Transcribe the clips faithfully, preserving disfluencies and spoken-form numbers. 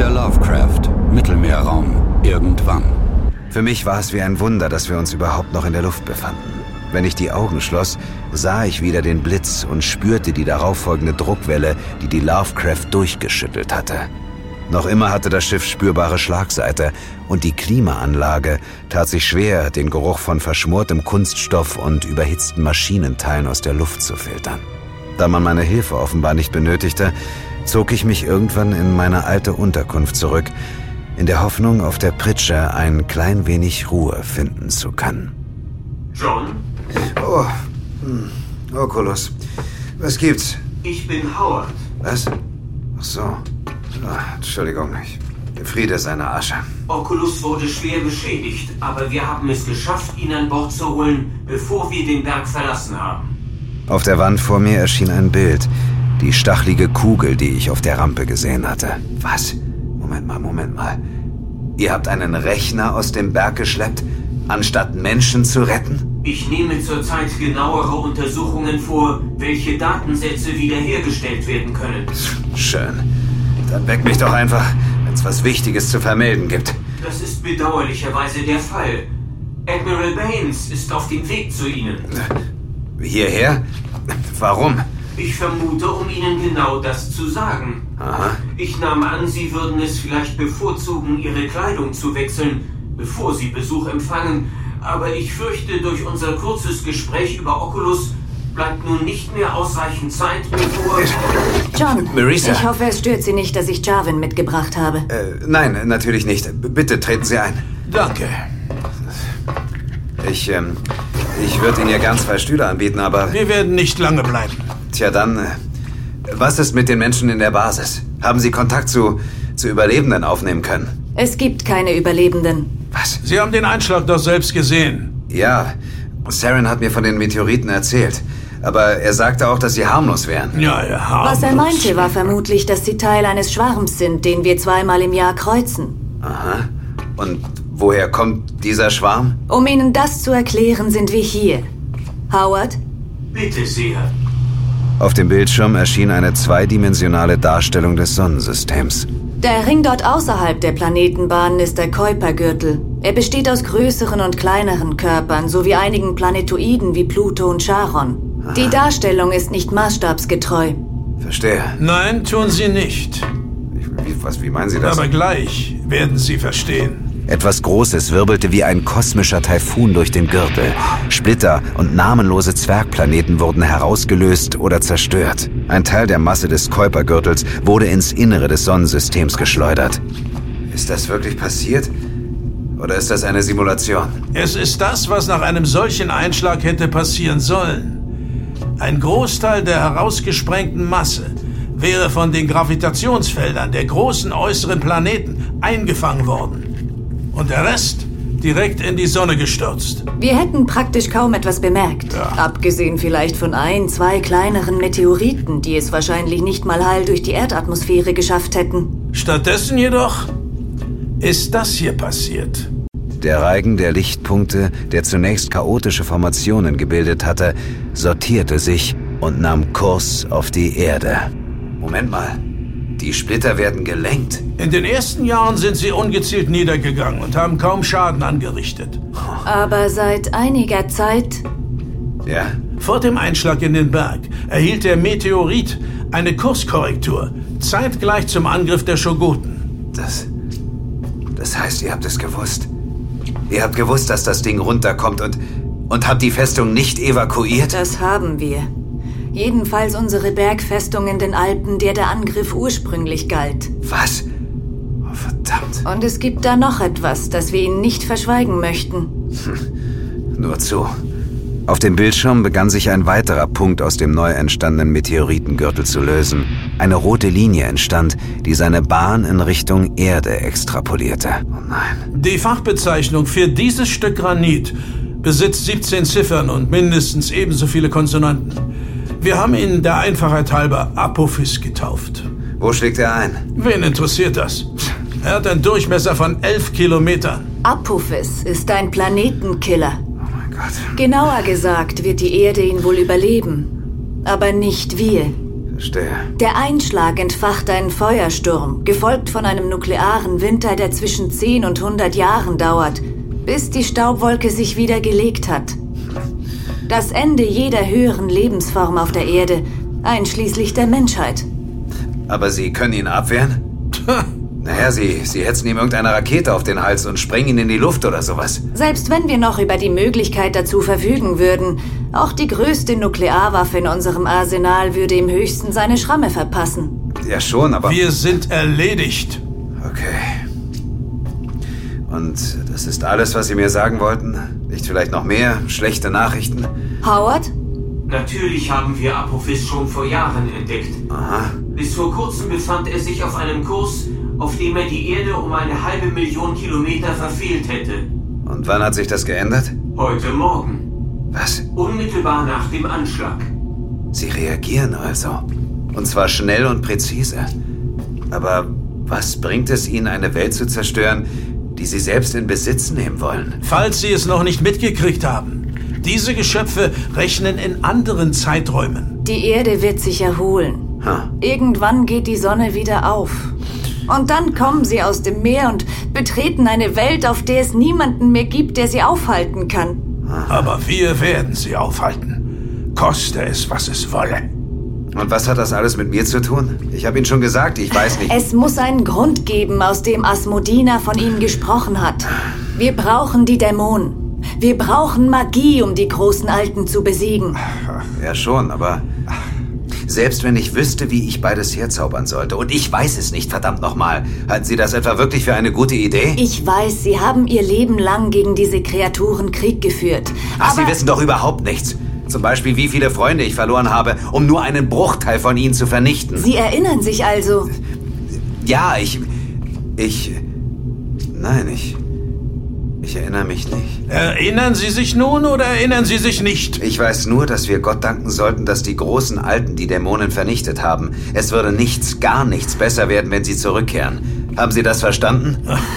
Der Lovecraft, Mittelmeerraum, irgendwann. Für mich war es wie ein Wunder, dass wir uns überhaupt noch in der Luft befanden. Wenn ich die Augen schloss, sah ich wieder den Blitz und spürte die darauffolgende Druckwelle, die die Lovecraft durchgeschüttelt hatte. Noch immer hatte das Schiff spürbare Schlagseite und die Klimaanlage tat sich schwer, den Geruch von verschmortem Kunststoff und überhitzten Maschinenteilen aus der Luft zu filtern. Da man meine Hilfe offenbar nicht benötigte, zog ich mich irgendwann in meine alte Unterkunft zurück, in der Hoffnung, auf der Pritsche ein klein wenig Ruhe finden zu können. John? Oh, hm. Oculus. Was gibt's? Ich bin Howard. Was? Ach so. Oh, Entschuldigung, ich Friede seiner Asche. Oculus wurde schwer beschädigt, aber wir haben es geschafft, ihn an Bord zu holen, bevor wir den Berg verlassen haben. Auf der Wand vor mir erschien ein Bild. Die stachelige Kugel, die ich auf der Rampe gesehen hatte. Was? Moment mal, Moment mal. Ihr habt einen Rechner aus dem Berg geschleppt, anstatt Menschen zu retten? Ich nehme zurzeit genauere Untersuchungen vor, welche Datensätze wiederhergestellt werden können. Schön. Dann weck mich doch einfach, wenn es was Wichtiges zu vermelden gibt. Das ist bedauerlicherweise der Fall. Admiral Baines ist auf dem Weg zu Ihnen. Hierher? Warum? Ich vermute, um Ihnen genau das zu sagen. Aha. Ich nahm an, Sie würden es vielleicht bevorzugen, Ihre Kleidung zu wechseln, bevor Sie Besuch empfangen. Aber ich fürchte, durch unser kurzes Gespräch über Oculus bleibt nun nicht mehr ausreichend Zeit, bevor... John, Marisa. Ich hoffe, es stört Sie nicht, dass ich Jarvin mitgebracht habe. Äh, nein, natürlich nicht. Bitte treten Sie ein. Danke. Ich, ähm, ich würde Ihnen ja gern zwei Stühle anbieten, aber... Wir werden nicht lange bleiben. Tja, dann, äh, was ist mit den Menschen in der Basis? Haben Sie Kontakt zu, zu Überlebenden aufnehmen können? Es gibt keine Überlebenden. Was? Sie haben den Einschlag doch selbst gesehen. Ja, Saren hat mir von den Meteoriten erzählt. Aber er sagte auch, dass sie harmlos wären. Ja, ja, harmlos. Was er meinte, war vermutlich, dass sie Teil eines Schwarms sind, den wir zweimal im Jahr kreuzen. Aha. Und woher kommt dieser Schwarm? Um Ihnen das zu erklären, sind wir hier. Howard? Bitte sehr. Auf dem Bildschirm erschien eine zweidimensionale Darstellung des Sonnensystems. Der Ring dort außerhalb der Planetenbahnen ist der Kuipergürtel. Er besteht aus größeren und kleineren Körpern, sowie einigen Planetoiden wie Pluto und Charon. Aha. Die Darstellung ist nicht maßstabsgetreu. Verstehe. Nein, tun Sie nicht. Wie, was, wie meinen Sie das? Aber gleich werden Sie verstehen. Etwas Großes wirbelte wie ein kosmischer Taifun durch den Gürtel. Splitter und namenlose Zwergplaneten wurden herausgelöst oder zerstört. Ein Teil der Masse des Kuipergürtels wurde ins Innere des Sonnensystems geschleudert. Ist das wirklich passiert? Oder ist das eine Simulation? Es ist das, was nach einem solchen Einschlag hätte passieren sollen. Ein Großteil der herausgesprengten Masse wäre von den Gravitationsfeldern der großen äußeren Planeten eingefangen worden. Und der Rest direkt in die Sonne gestürzt. Wir hätten praktisch kaum etwas bemerkt. Ja. Abgesehen vielleicht von ein, zwei kleineren Meteoriten, die es wahrscheinlich nicht mal heil durch die Erdatmosphäre geschafft hätten. Stattdessen jedoch ist das hier passiert. Der Reigen der Lichtpunkte, der zunächst chaotische Formationen gebildet hatte, sortierte sich und nahm Kurs auf die Erde. Moment mal. Die Splitter werden gelenkt. In den ersten Jahren sind sie ungezielt niedergegangen und haben kaum Schaden angerichtet. Aber seit einiger Zeit... Ja? Vor dem Einschlag in den Berg erhielt der Meteorit eine Kurskorrektur, zeitgleich zum Angriff der Shogoten. Das... Das heißt, ihr habt es gewusst. Ihr habt gewusst, dass das Ding runterkommt und... und habt die Festung nicht evakuiert? Das haben wir. Jedenfalls unsere Bergfestung in den Alpen, der der Angriff ursprünglich galt. Was? Oh, verdammt. Und es gibt da noch etwas, das wir Ihnen nicht verschweigen möchten. Hm. Nur zu. Auf dem Bildschirm begann sich ein weiterer Punkt aus dem neu entstandenen Meteoritengürtel zu lösen. Eine rote Linie entstand, die seine Bahn in Richtung Erde extrapolierte. Oh nein. Die Fachbezeichnung für dieses Stück Granit besitzt siebzehn Ziffern und mindestens ebenso viele Konsonanten. Wir haben ihn der Einfachheit halber Apophis getauft. Wo schlägt er ein? Wen interessiert das? Er hat einen Durchmesser von elf Kilometern. Apophis ist ein Planetenkiller. Oh mein Gott. Genauer gesagt wird die Erde ihn wohl überleben. Aber nicht wir. Verstehe. Der Einschlag entfachte einen Feuersturm, gefolgt von einem nuklearen Winter, der zwischen zehn und hundert Jahren dauert, bis die Staubwolke sich wieder gelegt hat. Das Ende jeder höheren Lebensform auf der Erde, einschließlich der Menschheit. Aber Sie können ihn abwehren? Naja, Sie, Sie hetzen ihm irgendeine Rakete auf den Hals und sprengen ihn in die Luft oder sowas. Selbst wenn wir noch über die Möglichkeit dazu verfügen würden, auch die größte Nuklearwaffe in unserem Arsenal würde ihm höchstens seine Schramme verpassen. Ja schon, aber... Wir sind erledigt. Okay. Und das ist alles, was Sie mir sagen wollten? Nicht vielleicht noch mehr schlechte Nachrichten? Howard? Natürlich haben wir Apophis schon vor Jahren entdeckt. Aha. Bis vor kurzem befand er sich auf einem Kurs, auf dem er die Erde um eine halbe Million Kilometer verfehlt hätte. Und wann hat sich das geändert? Heute Morgen. Was? Unmittelbar nach dem Anschlag. Sie reagieren also. Und zwar schnell und präzise. Aber was bringt es Ihnen, eine Welt zu zerstören, die Sie selbst in Besitz nehmen wollen? Falls Sie es noch nicht mitgekriegt haben. Diese Geschöpfe rechnen in anderen Zeiträumen. Die Erde wird sich erholen. Ha. Irgendwann geht die Sonne wieder auf. Und dann kommen sie aus dem Meer und betreten eine Welt, auf der es niemanden mehr gibt, der sie aufhalten kann. Aber wir werden sie aufhalten. Koste es, was es wolle. Und was hat das alles mit mir zu tun? Ich habe Ihnen schon gesagt, ich weiß nicht... Es muss einen Grund geben, aus dem Asmodina von Ihnen gesprochen hat. Wir brauchen die Dämonen. Wir brauchen Magie, um die großen Alten zu besiegen. Ja schon, aber... Selbst wenn ich wüsste, wie ich beides herzaubern sollte, und ich weiß es nicht, verdammt nochmal, halten Sie das etwa wirklich für eine gute Idee? Ich weiß, Sie haben Ihr Leben lang gegen diese Kreaturen Krieg geführt. Ach, aber Sie wissen doch überhaupt nichts. Zum Beispiel, wie viele Freunde ich verloren habe, um nur einen Bruchteil von ihnen zu vernichten. Sie erinnern sich also? Ja, ich... Ich... Nein, ich... Ich erinnere mich nicht. Erinnern Sie sich nun oder erinnern Sie sich nicht? Ich weiß nur, dass wir Gott danken sollten, dass die großen Alten die Dämonen vernichtet haben. Es würde nichts, gar nichts besser werden, wenn sie zurückkehren. Haben Sie das verstanden?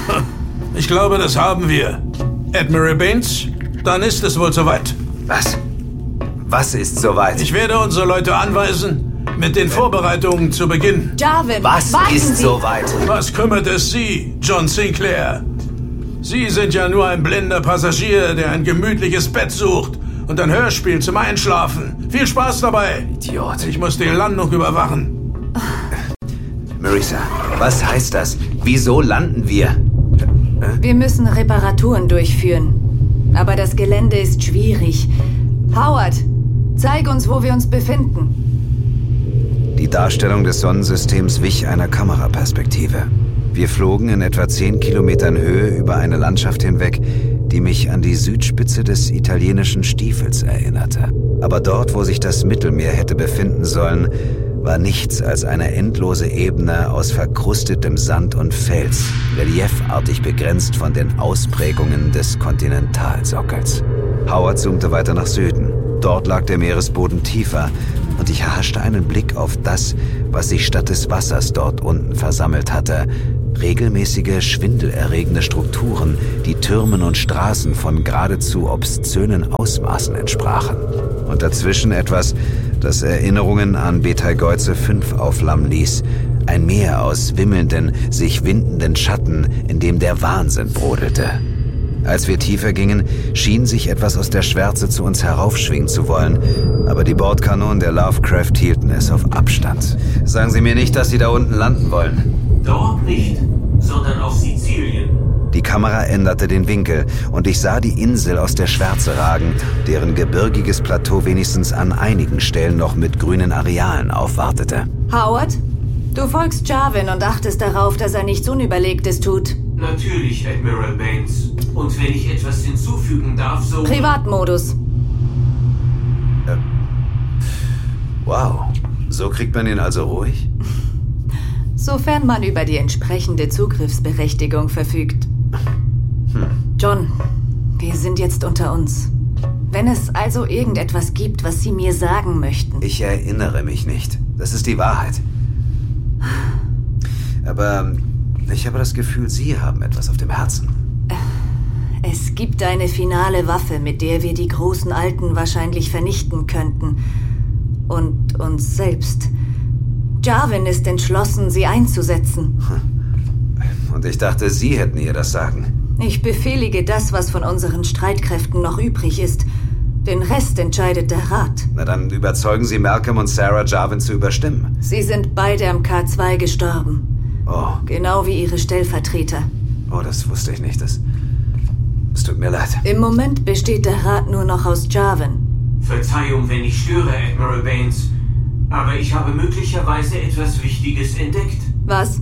Ich glaube, das haben wir. Admiral Baines, dann ist es wohl soweit. Was? Was ist soweit? Ich werde unsere Leute anweisen, mit den Vorbereitungen zu beginnen. Jarvan, Was warten ist Sie. soweit? Was kümmert es Sie, John Sinclair? Sie sind ja nur ein blinder Passagier, der ein gemütliches Bett sucht und ein Hörspiel zum Einschlafen. Viel Spaß dabei. Idiot. Ich muss die Landung überwachen. Marisa, was heißt das? Wieso landen wir? Wir müssen Reparaturen durchführen. Aber das Gelände ist schwierig. Howard, zeig uns, wo wir uns befinden. Die Darstellung des Sonnensystems wich einer Kameraperspektive. Wir flogen in etwa zehn Kilometern Höhe über eine Landschaft hinweg, die mich an die Südspitze des italienischen Stiefels erinnerte. Aber dort, wo sich das Mittelmeer hätte befinden sollen, war nichts als eine endlose Ebene aus verkrustetem Sand und Fels, reliefartig begrenzt von den Ausprägungen des Kontinentalsockels. Howard zoomte weiter nach Süden. Dort lag der Meeresboden tiefer und ich erhaschte einen Blick auf das, was sich statt des Wassers dort unten versammelt hatte. Regelmäßige, schwindelerregende Strukturen, die Türmen und Straßen von geradezu obszönen Ausmaßen entsprachen. Und dazwischen etwas, das Erinnerungen an Betelgeuse fünf aufflammen ließ. Ein Meer aus wimmelnden, sich windenden Schatten, in dem der Wahnsinn brodelte. Als wir tiefer gingen, schien sich etwas aus der Schwärze zu uns heraufschwingen zu wollen, aber die Bordkanonen der Lovecraft hielten es auf Abstand. Sagen Sie mir nicht, dass Sie da unten landen wollen. Dort nicht, sondern auf Sizilien. Die Kamera änderte den Winkel und ich sah die Insel aus der Schwärze ragen, deren gebirgiges Plateau wenigstens an einigen Stellen noch mit grünen Arealen aufwartete. Howard, du folgst Jarvan und achtest darauf, dass er nichts Unüberlegtes tut. Natürlich, Admiral Baines. Und wenn ich etwas hinzufügen darf, so... Privatmodus. Äh, wow, so kriegt man ihn also ruhig? Sofern man über die entsprechende Zugriffsberechtigung verfügt. Hm. John, wir sind jetzt unter uns. Wenn es also irgendetwas gibt, was Sie mir sagen möchten. Ich erinnere mich nicht. Das ist die Wahrheit. Aber ich habe das Gefühl, Sie haben etwas auf dem Herzen. Es gibt eine finale Waffe, mit der wir die großen Alten wahrscheinlich vernichten könnten. Und uns selbst. Jarvin ist entschlossen, sie einzusetzen. Und ich dachte, Sie hätten ihr das Sagen. Ich befehlige das, was von unseren Streitkräften noch übrig ist. Den Rest entscheidet der Rat. Na dann überzeugen Sie Malcolm und Sarah, Jarvin zu überstimmen. Sie sind beide am K zwei gestorben. Oh. Genau wie ihre Stellvertreter. Oh, das wusste ich nicht. Das, es tut mir leid. Im Moment besteht der Rat nur noch aus Jarvin. Verzeihung, wenn ich störe, Admiral Baines. Aber ich habe möglicherweise etwas Wichtiges entdeckt. Was?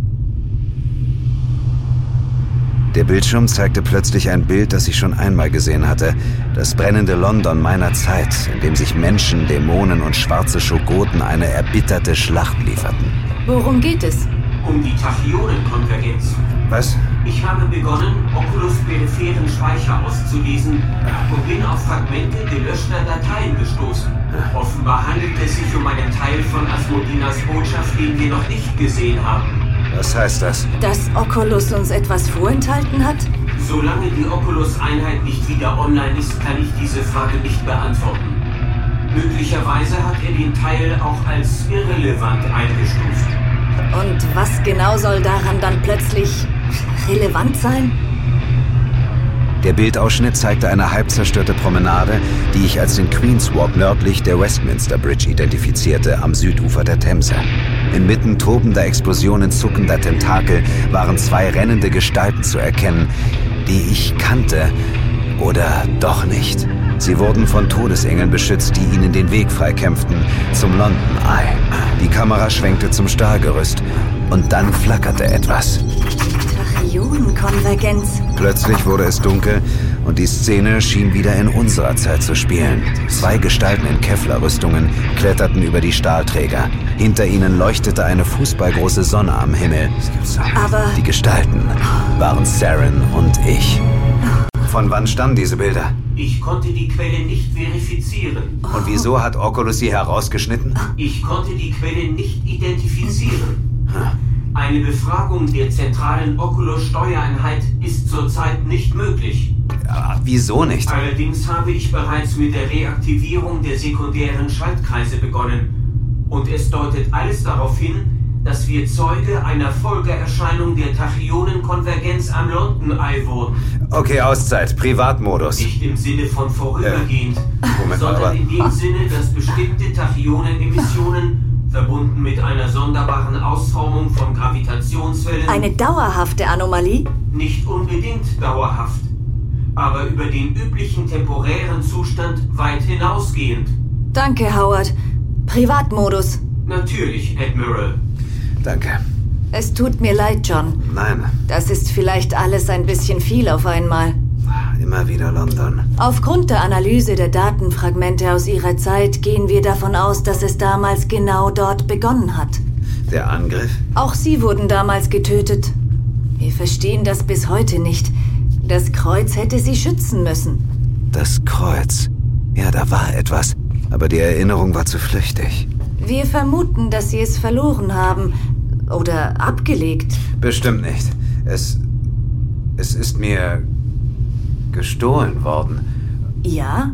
Der Bildschirm zeigte plötzlich ein Bild, das ich schon einmal gesehen hatte. Das brennende London meiner Zeit, in dem sich Menschen, Dämonen und schwarze Schogoten eine erbitterte Schlacht lieferten. Worum geht es? Um die Tachyonen-Konvergenz. Was? Ich habe begonnen, Oculus peripheren Speicher auszulesen und bin auf Fragmente gelöschter Dateien gestoßen. Offenbar handelt es sich um einen Teil von Asmodinas Botschaft, den wir noch nicht gesehen haben. Was heißt das? Dass Oculus uns etwas vorenthalten hat? Solange die Oculus-Einheit nicht wieder online ist, kann ich diese Frage nicht beantworten. Möglicherweise hat er den Teil auch als irrelevant eingestuft. Und was genau soll daran dann plötzlich relevant sein? Der Bildausschnitt zeigte eine halb zerstörte Promenade, die ich als den Queen's Walk nördlich der Westminster Bridge identifizierte, am Südufer der Themse. Inmitten tobender Explosionen zuckender Tentakel waren zwei rennende Gestalten zu erkennen, die ich kannte oder doch nicht. Sie wurden von Todesengeln beschützt, die ihnen den Weg freikämpften zum London Eye. Die Kamera schwenkte zum Stahlgerüst und dann flackerte etwas. Tachyonen-Konvergenz. Plötzlich wurde es dunkel und die Szene schien wieder in unserer Zeit zu spielen. Zwei Gestalten in Kevlar-Rüstungen kletterten über die Stahlträger. Hinter ihnen leuchtete eine fußballgroße Sonne am Himmel. Aber Die Gestalten waren Saren und ich. Von wann stammen diese Bilder? Ich konnte die Quelle nicht verifizieren. Und wieso hat Oculus sie herausgeschnitten? Ich konnte die Quelle nicht identifizieren. Eine Befragung der zentralen Oculus-Steuereinheit ist zurzeit nicht möglich. Ja, wieso nicht? Allerdings habe ich bereits mit der Reaktivierung der sekundären Schaltkreise begonnen. Und es deutet alles darauf hin, dass wir Zeuge einer Folgeerscheinung der Tachyonen-Konvergenz am London Eye wurden. Okay, Auszeit, Privatmodus. Nicht im Sinne von vorübergehend, Äh, Moment, sondern aber- in dem Sinne, dass bestimmte Tachyonen-Emissionen, verbunden mit einer sonderbaren Ausformung von Gravitationswellen, eine dauerhafte Anomalie? nicht unbedingt dauerhaft, aber über den üblichen temporären Zustand weit hinausgehend. Danke, Howard. Privatmodus. Natürlich, Admiral. Danke. Es tut mir leid, John. Nein, Das ist vielleicht alles ein bisschen viel auf einmal. immer wieder London. Aufgrund der Analyse der Datenfragmente aus ihrer Zeit gehen wir davon aus, dass es damals genau dort begonnen hat. Der Angriff? Auch sie wurden damals getötet. Wir verstehen das bis heute nicht. Das Kreuz hätte sie schützen müssen. Das Kreuz. Ja, da war etwas. Aber die Erinnerung war zu flüchtig. Wir vermuten, dass sie es verloren haben oder abgelegt. Bestimmt nicht. Es... Es ist mir gestohlen worden. Ja?